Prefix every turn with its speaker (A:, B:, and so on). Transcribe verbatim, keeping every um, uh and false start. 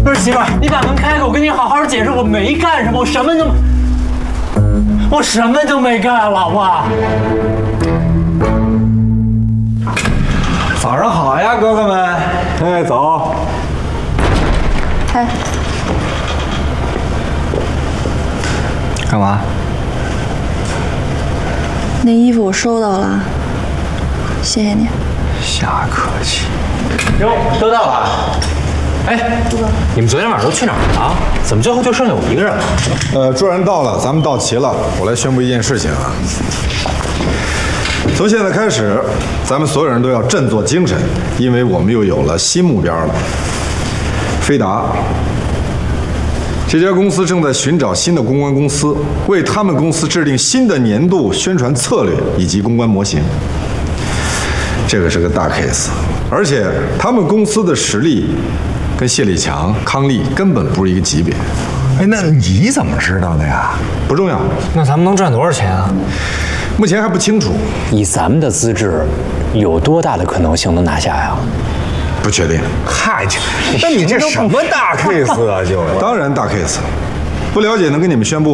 A: 不是媳妇儿，你把门开开，我跟你好好解释，我没干什么，我什么都，我什么都没干，老婆。
B: 早上好呀，哥哥们！哎，走。
C: 哎，
B: 干嘛？
C: 那衣服我收到了，谢谢你。
B: 瞎客气。
A: 哟，都到了。哎，你们昨天晚上都去哪儿了？怎么最后就剩下我一个人了？
D: 呃，众人到了，咱们到齐了。我来宣布一件事情啊。从现在开始，咱们所有人都要振作精神，因为我们又有了新目标了。飞达这家公司正在寻找新的公关公司，为他们公司制定新的年度宣传策略以及公关模型。这个是个大 case， 而且他们公司的实力跟谢立强、康利根本不是一个级别。
B: 哎，那你怎么知道的呀？
D: 不重要，
A: 那咱们能赚多少钱啊？
D: 目前还不清楚，
E: 以咱们的资质，有多大的可能性能拿下呀？
D: 不确定。
B: 嗨，那你这什么大 case 啊？就
D: 当然大 case， 不了解能跟你们宣布。